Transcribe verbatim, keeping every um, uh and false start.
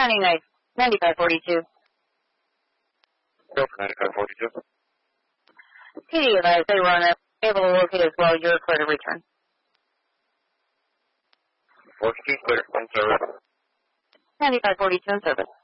ninety-nine, ninety-five forty-two. Go for ninety-five forty-two. T D advised they were unable to locate as well. You're clear to return. forty-two clear, on service. ninety-five forty-two in service.